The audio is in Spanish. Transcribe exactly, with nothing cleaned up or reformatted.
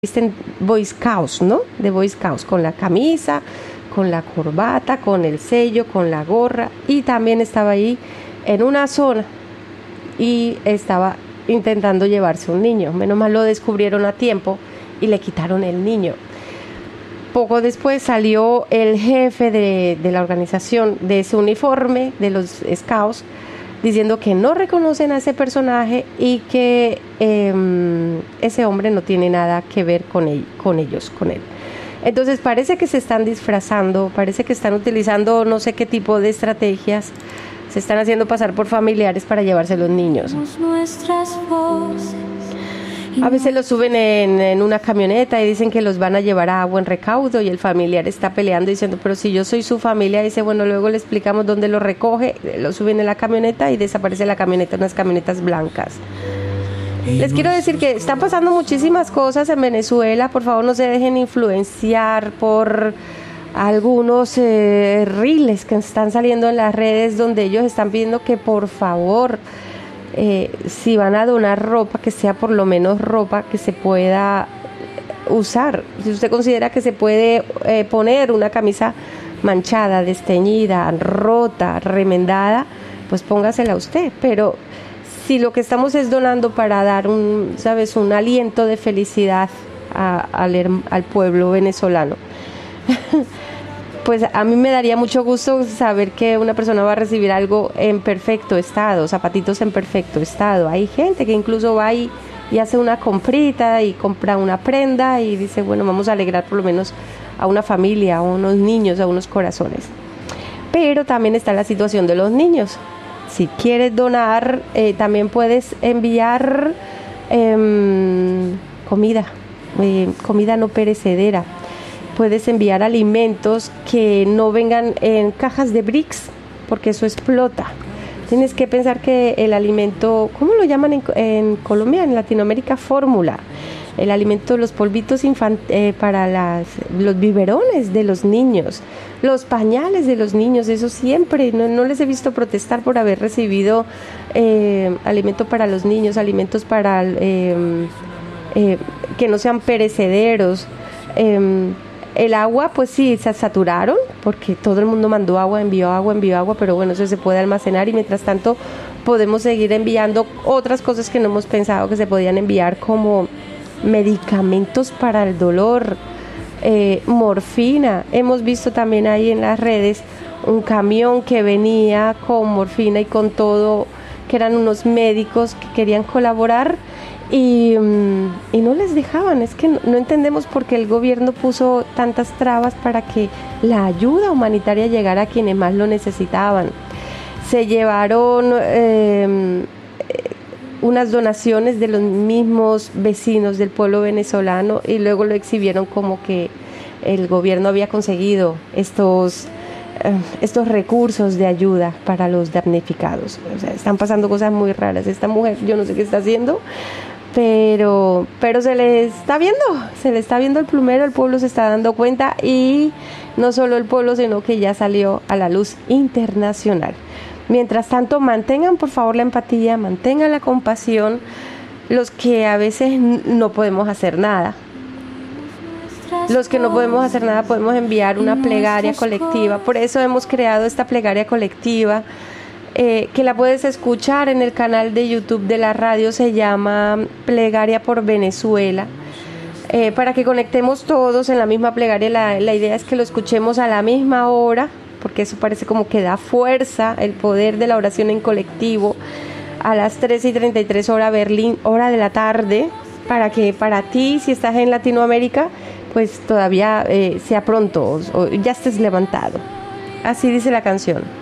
visten Boy Scouts, ¿no? De Boy Scouts, con la camisa, con la corbata, con el sello, con la gorra, y también estaba ahí en una zona y estaba intentando llevarse un niño. Menos mal lo descubrieron a tiempo y le quitaron el niño. Poco después salió el jefe de, de la organización de ese uniforme de los Scouts diciendo que no reconocen a ese personaje y que eh, ese hombre no tiene nada que ver con, él, con ellos, con él. Entonces parece que se están disfrazando, parece que están utilizando no sé qué tipo de estrategias, se están haciendo pasar por familiares para llevarse los niños. A veces los suben en, en una camioneta y dicen que los van a llevar a buen recaudo, y el familiar está peleando diciendo, pero si yo soy su familia, dice, bueno, luego le explicamos dónde lo recoge, lo suben en la camioneta y desaparece la camioneta, unas camionetas blancas. Les quiero decir que están pasando muchísimas cosas en Venezuela. Por favor, no se dejen influenciar por algunos eh, reels que están saliendo en las redes donde ellos están pidiendo que por favor, eh, si van a donar ropa, que sea por lo menos ropa que se pueda usar. Si usted considera que se puede eh, poner una camisa manchada, desteñida, rota, remendada, pues póngasela usted, pero si lo que estamos es donando para dar un, sabes, un aliento de felicidad a, al, al pueblo venezolano, pues a mí me daría mucho gusto saber que una persona va a recibir algo en perfecto estado, zapatitos en perfecto estado. Hay gente que incluso va y, y hace una comprita y compra una prenda y dice, bueno, vamos a alegrar por lo menos a una familia, a unos niños, a unos corazones. Pero también está la situación de los niños. Si quieres donar, eh, también puedes enviar eh, comida, eh, comida no perecedera. Puedes enviar alimentos que no vengan en cajas de bricks, porque eso explota. Tienes que pensar que el alimento, ¿cómo lo llaman en, en Colombia, en Latinoamérica? Fórmula. El alimento, los polvitos infant- eh, para las, los biberones de los niños, los pañales de los niños, eso siempre, no, no les he visto protestar por haber recibido eh, alimento para los niños, alimentos para eh, eh, que no sean perecederos. Eh, el agua, pues sí, se saturaron, porque todo el mundo mandó agua, envió agua, envió agua, pero bueno, eso se puede almacenar y mientras tanto podemos seguir enviando otras cosas que no hemos pensado que se podían enviar, como medicamentos para el dolor, eh, morfina. Hemos visto también ahí en las redes un camión que venía con morfina y con todo, que eran unos médicos que querían colaborar y, y no les dejaban. Es que no, no entendemos por qué el gobierno puso tantas trabas para que la ayuda humanitaria llegara a quienes más lo necesitaban. Se llevaron eh, unas donaciones de los mismos vecinos del pueblo venezolano y luego lo exhibieron como que el gobierno había conseguido estos, eh, estos recursos de ayuda para los damnificados. O sea, están pasando cosas muy raras. Esta mujer, yo no sé qué está haciendo, pero, pero se le está viendo, se le está viendo el plumero, el pueblo se está dando cuenta, y no solo el pueblo, sino que ya salió a la luz internacional. Mientras tanto, mantengan por favor la empatía, mantengan la compasión, los que a veces no podemos hacer nada. Los que no podemos hacer nada podemos enviar una plegaria colectiva. Por eso hemos creado esta plegaria colectiva, eh, que la puedes escuchar en el canal de YouTube de la radio, se llama Plegaria por Venezuela. Eh, para que conectemos todos en la misma plegaria, la, la idea es que lo escuchemos a la misma hora, porque eso parece como que da fuerza, el poder de la oración en colectivo, a las tres y treinta y tres hora Berlín, hora de la tarde, para que para ti, si estás en Latinoamérica, pues todavía eh, sea pronto o, o ya estés levantado. Así dice la canción.